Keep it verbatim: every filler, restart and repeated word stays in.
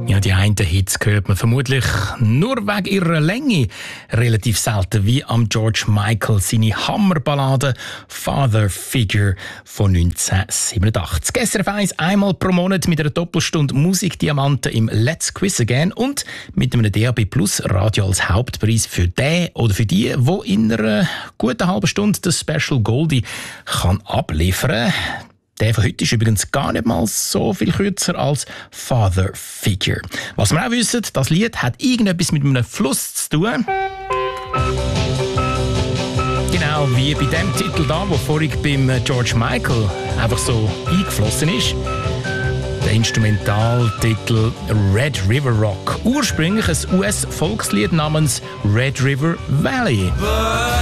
Ja, die einen Hits hört man vermutlich nur wegen ihrer Länge relativ selten, wie am George Michael seine Hammerballade «Father Figure» von neunzehnhundertsiebenundachtzig. S R F eins einmal pro Monat mit einer Doppelstunde Musikdiamanten im Let's Quiz Again und mit einem D A B Plus Radio als Hauptpreis für den oder für die, die in einer guten halben Stunde das Special Goldie kann abliefern. Der von heute ist übrigens gar nicht mal so viel kürzer als «Father Figure». Was wir auch wissen, das Lied hat irgendetwas mit einem Fluss zu tun. Genau wie bei dem Titel da, der vorhin beim George Michael einfach so eingeflossen ist. Der Instrumentaltitel «Red River Rock». Ursprünglich ein U S-Volkslied namens «Red River Valley».